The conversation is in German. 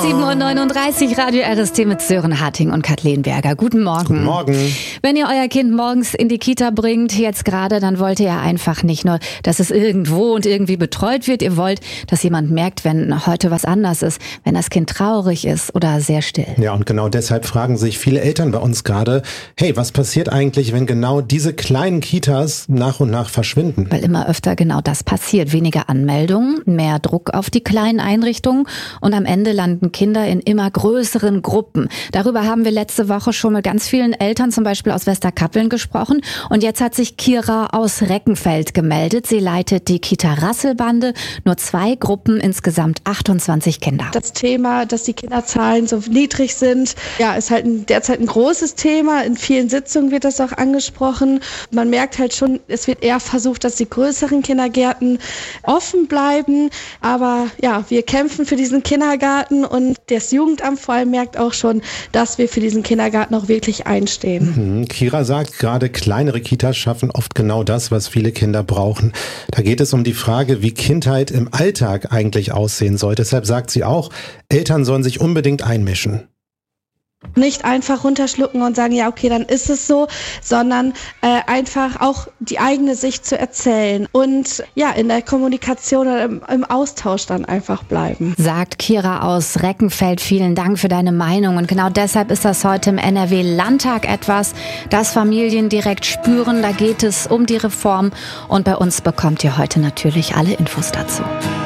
7:39 Uhr, Radio RST mit Sören Harting und Kathleen Berger. Guten Morgen. Guten Morgen. Wenn ihr euer Kind morgens in die Kita bringt, jetzt gerade, dann wollt ihr ja einfach nicht nur, dass es irgendwo und irgendwie betreut wird. Ihr wollt, dass jemand merkt, wenn heute was anders ist, wenn das Kind traurig ist oder sehr still. Ja, und genau deshalb fragen sich viele Eltern bei uns gerade, hey, was passiert eigentlich, wenn genau diese kleinen Kitas nach und nach verschwinden? Weil immer öfter genau das passiert. Weniger Anmeldungen, mehr Druck auf die kleinen Einrichtungen und am Ende landen Kinder in immer größeren Gruppen. Darüber haben wir letzte Woche schon mit ganz vielen Eltern, zum Beispiel aus Westerkappeln, gesprochen. Und jetzt hat sich Kira aus Reckenfeld gemeldet. Sie leitet die Kita Rasselbande. Nur 2 Gruppen, insgesamt 28 Kinder. Das Thema, dass die Kinderzahlen so niedrig sind, ja, ist halt derzeit ein großes Thema. In vielen Sitzungen wird das auch angesprochen. Man merkt halt schon, es wird eher versucht, dass die größeren Kindergärten offen bleiben. Aber ja, wir kämpfen für diesen Kindergarten und das Jugendamt vor allem merkt auch schon, dass wir für diesen Kindergarten auch wirklich einstehen. Kira sagt, gerade kleinere Kitas schaffen oft genau das, was viele Kinder brauchen. Da geht es um die Frage, wie Kindheit im Alltag eigentlich aussehen soll. Deshalb sagt sie auch, Eltern sollen sich unbedingt einmischen. Nicht einfach runterschlucken und sagen, ja, okay, dann ist es so, sondern einfach auch die eigene Sicht zu erzählen und ja, in der Kommunikation oder im Austausch dann einfach bleiben. Sagt Kira aus Reckenfeld, vielen Dank für deine Meinung. Und genau deshalb ist das heute im NRW-Landtag etwas, das Familien direkt spüren. Da geht es um die Reform und bei uns bekommt ihr heute natürlich alle Infos dazu.